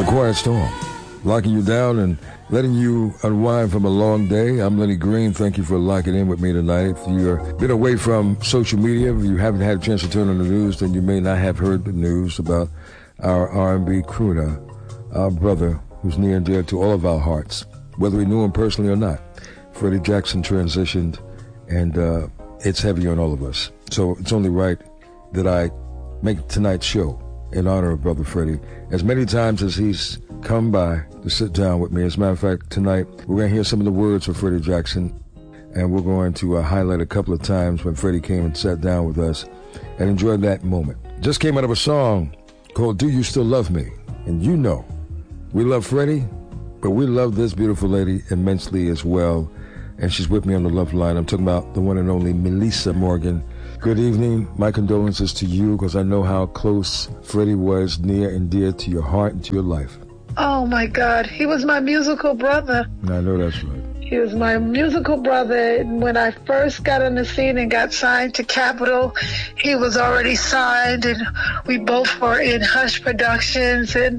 Quiet Storm, locking you down and letting you unwind from a long day. I'm Lenny Green. Thank you for locking in with me tonight. If you've been away from social media, if you haven't had a chance to turn on the news, then you may not have heard the news about our R&B crooner, our brother, who's near and dear to all of our hearts, whether we knew him personally or not. Freddie Jackson transitioned, and it's heavy on all of us. So it's only right that I make tonight's show in honor of Brother Freddie, as many times as he's come by to sit down with me. As a matter of fact, tonight we're going to hear some of the words of Freddie Jackson, and we're going to highlight a couple of times when Freddie came and sat down with us and enjoyed that moment. Just came out of a song called Do You Still Love Me? And you know, we love Freddie, but we love this beautiful lady immensely as well. And she's with me on the love line. I'm talking about the one and only Melissa Morgan. Good evening. My condolences to you, because I know how close Freddie was, near and dear to your heart and to your life. Oh, my God. He was my musical brother. I know that's right. He was my musical brother. When I first got on the scene and got signed to Capitol, he was already signed, and we both were in Hush Productions and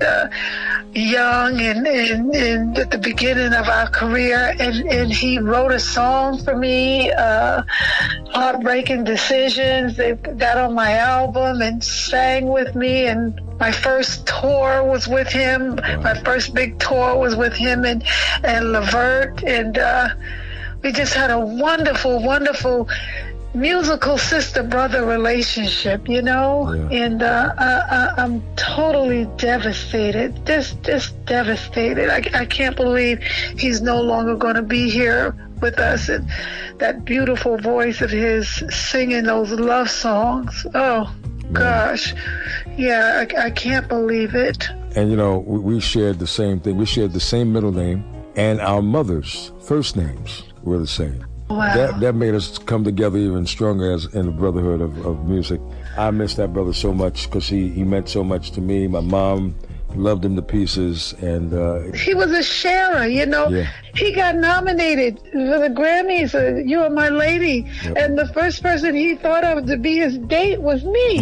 young and at the beginning of our career. And he wrote a song for me, Heartbreaking Decisions. They got on my album and sang with me, and my first tour was with him. Wow. My first big tour was with him and Levert, and we just had a wonderful, wonderful musical sister-brother relationship, you know? Yeah. And I'm totally devastated, just devastated. I can't believe he's no longer going to be here with us, and that beautiful voice of his singing those love songs. Oh, gosh. Yeah, I can't believe it. And, you know, we shared the same thing. We shared the same middle name, and our mothers' first names were the same. Wow. That made us come together even stronger as in the brotherhood of music. I miss that brother so much because he meant so much to me. My mom loved him to pieces, and he was a sharer, you know. Yeah. He got nominated for the Grammys, You Are My Lady, Yep. and the first person he thought of to be his date was me.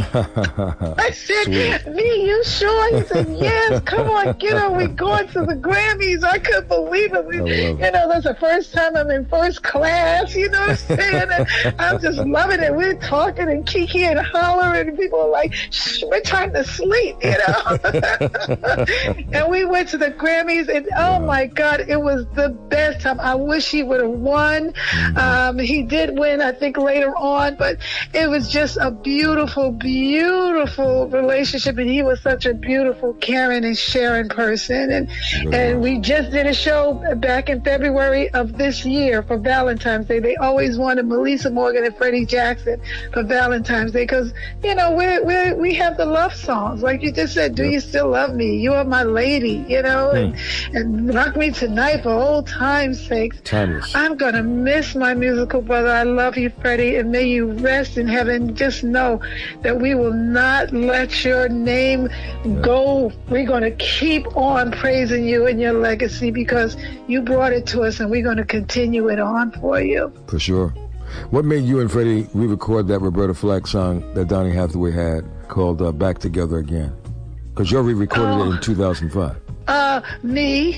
I said, Sweet. Me, you sure? He said, yes, come on, get on, we're going to the Grammys. I couldn't believe it. You know, that's the first time I'm in first class, you know what I'm saying? And I'm just loving it. We're talking and kiki and hollering, and people are like, shh, we're trying to sleep, you know? And we went to the Grammys, and oh my God, it was the best time. I wish he would have won. He did win, I think, later on, but it was just a beautiful, beautiful relationship, and he was such a beautiful, caring and sharing person. And we just did a show back in February of this year for Valentine's Day. They always wanted Melissa Morgan and Freddie Jackson for Valentine's Day because, you know, we have the love songs. Like you just said, Do You Still Love Me? You Are My Lady, you know, and Rock Me Tonight for old time's sake. Timeless. I'm going to miss my musical brother. I love you, Freddie, and may you rest in heaven. Just know that we will not let your name go. We're going to keep on praising you and your legacy because you brought it to us, and we're going to continue it on for you. For sure. What made you and Freddie re-record that Roberta Flack song that Donny Hathaway had called Back Together Again? Because you re-recorded it in 2005. Me.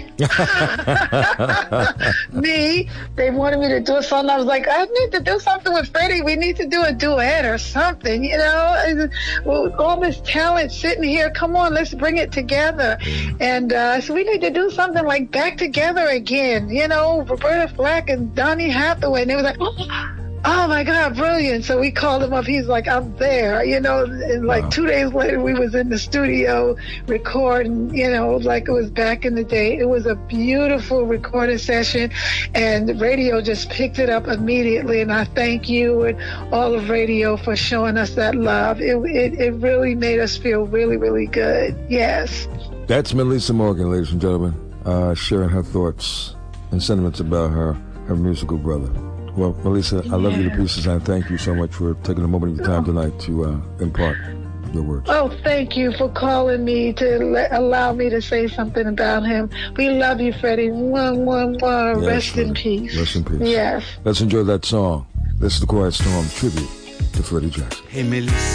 Me. They wanted me to do a song. I was like, I need to do something with Freddie. We need to do a duet or something, you know. Well, all this talent sitting here, come on, let's bring it together. And so we need to do something like Back Together Again, you know, Roberta Flack and Donny Hathaway. And they was like, oh my God, brilliant. So we called him up. He's like, I'm there, you know, and like 2 days later, we was in the studio recording, you know, like it was back in the day. It was a beautiful recording session, and radio just picked it up immediately. And I thank you and all of radio for showing us that love. It really made us feel really, really good. Yes. That's Melissa Morgan, ladies and gentlemen, sharing her thoughts and sentiments about her musical brother. Well, Melissa, I love you to pieces, and thank you so much for taking a moment of your time tonight to impart your words. Oh, thank you for calling me to allow me to say something about him. We love you, Freddie. Yes, Rest in peace. Rest in peace. Yes. Let's enjoy that song. This is the Quiet Storm tribute to Freddie Jackson. Hey, Melissa.